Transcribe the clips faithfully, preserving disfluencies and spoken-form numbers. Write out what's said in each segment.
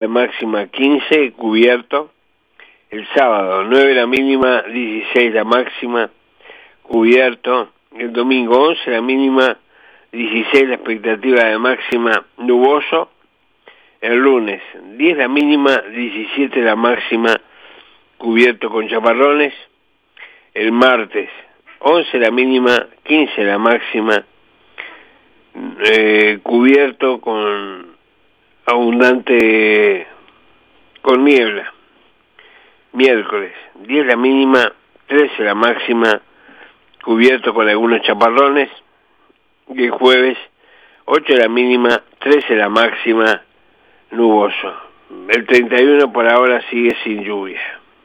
máxima quince, cubierto. El sábado, nueve la mínima, dieciséis la máxima, cubierto. El domingo, once la mínima, dieciséis la expectativa de máxima, nuboso. El lunes, diez la mínima, diecisiete la máxima, cubierto con chaparrones. El martes, once la mínima, quince la máxima, eh, cubierto con abundante, con niebla. Miércoles, diez la mínima, trece la máxima, cubierto con algunos chaparrones. Y el jueves, ocho la mínima, trece la máxima, nuboso. El treinta y uno por ahora sigue sin lluvia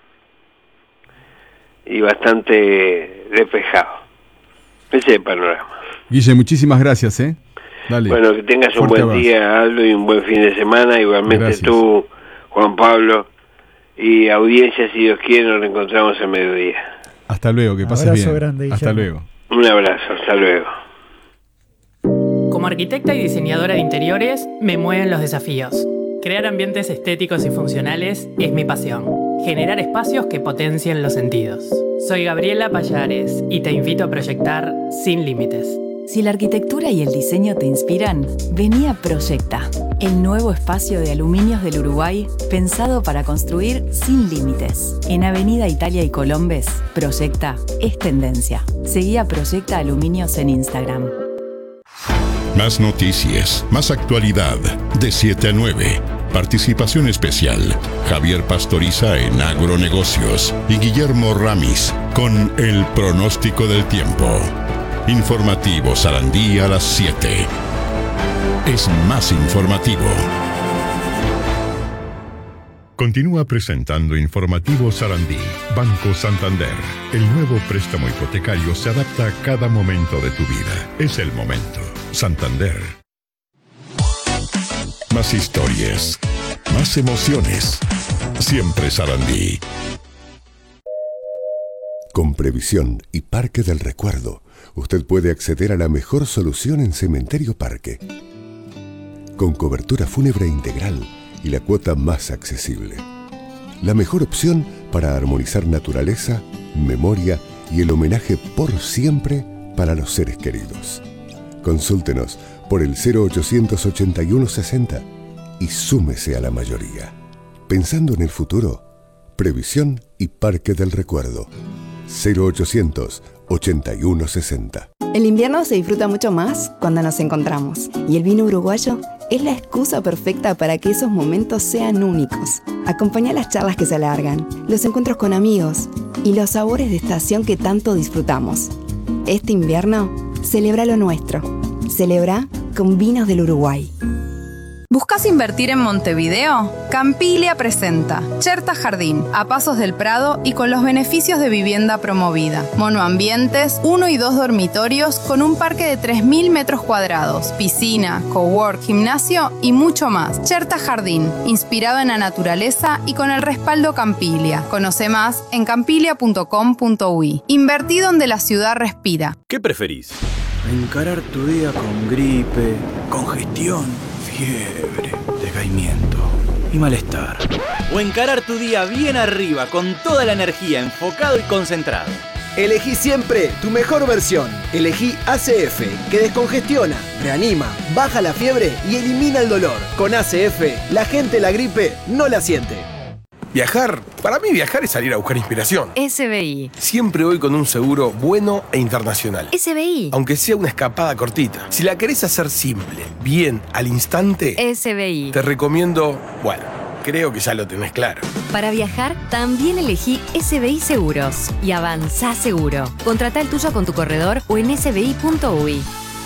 y bastante despejado. Ese es el panorama. Guille, muchísimas gracias, ¿eh? Dale. Bueno, que tengas un Fuerte buen abrazo. día, Aldo, y un buen fin de semana. Igualmente Gracias. tú, Juan Pablo, y audiencia, si Dios quiere, nos reencontramos al mediodía. Hasta luego, que pases Abrazo bien. grande, Hasta Guillermo. luego. Un abrazo, hasta luego. Como arquitecta y diseñadora de interiores, me mueven los desafíos. Crear ambientes estéticos y funcionales es mi pasión. Generar espacios que potencien los sentidos. Soy Gabriela Payares y te invito a proyectar sin límites. Si la arquitectura y el diseño te inspiran, vení a Proyecta, el nuevo espacio de aluminios del Uruguay pensado para construir sin límites. En Avenida Italia y Colombes, Proyecta es tendencia. Seguí a Proyecta Aluminios en Instagram. Más noticias, más actualidad, de siete a nueve. Participación especial, Javier Pastoriza en Agronegocios y Guillermo Ramis con el pronóstico del tiempo. Informativo Sarandí a las siete. Es más informativo. Continúa presentando Informativo Sarandí. Banco Santander. El nuevo préstamo hipotecario se adapta a cada momento de tu vida. Es el momento. Santander. Más historias. Más emociones. Siempre Sarandí. Con Previsión y Parque del Recuerdo, usted puede acceder a la mejor solución en Cementerio Parque. Con cobertura fúnebre integral y la cuota más accesible. La mejor opción para armonizar naturaleza, memoria y el homenaje por siempre para los seres queridos. Consúltenos por el cero ochocientos ochenta y uno sesenta y súmese a la mayoría. Pensando en el futuro, Previsión y Parque del Recuerdo. cero ochocientos ochenta y uno sesenta. El invierno se disfruta mucho más cuando nos encontramos. Y el vino uruguayo es la excusa perfecta para que esos momentos sean únicos. Acompaña las charlas que se alargan, los encuentros con amigos y los sabores de estación que tanto disfrutamos. Este invierno, celebra lo nuestro. Celebra con vinos del Uruguay. ¿Buscas invertir en Montevideo? Campilia presenta Cherta Jardín, a pasos del Prado y con los beneficios de vivienda promovida. Monoambientes, uno y dos dormitorios con un parque de tres mil metros cuadrados, piscina, cowork, gimnasio y mucho más. Cherta Jardín, inspirado en la naturaleza y con el respaldo Campilia. Conoce más en campilia punto com punto uy. Invertí donde la ciudad respira. ¿Qué preferís? Encarar tu día con gripe, congestión, fiebre, decaimiento y malestar. O encarar tu día bien arriba, con toda la energía, enfocado y concentrado. Elegí siempre tu mejor versión. Elegí A C F, que descongestiona, reanima, baja la fiebre y elimina el dolor. Con A C F, la gente la gripe no la siente. Viajar, para mí viajar es salir a buscar inspiración. S B I. Siempre voy con un seguro bueno e internacional. S B I. Aunque sea una escapada cortita. Si la querés hacer simple, bien, al instante, S B I. te recomiendo, bueno, creo que ya lo tenés claro. Para viajar, también elegí S B I Seguros y avanzá seguro. Contratá el tuyo con tu corredor o en s b i punto uy.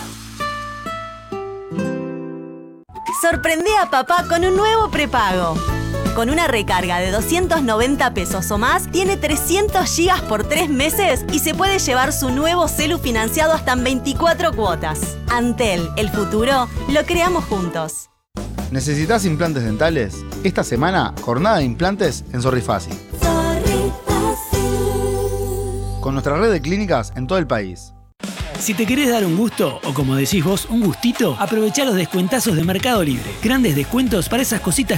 Sorprendé a papá con un nuevo prepago. Con una recarga de doscientos noventa pesos o más, tiene trescientos gigas por tres meses y se puede llevar su nuevo celu financiado hasta en veinticuatro cuotas. Antel, el futuro, lo creamos juntos. ¿Necesitas implantes dentales? Esta semana, jornada de implantes en Sorrifácil. Con nuestra red de clínicas en todo el país. Si te querés dar un gusto, o como decís vos, un gustito, aprovechá los descuentazos de Mercado Libre. Grandes descuentos para esas cositas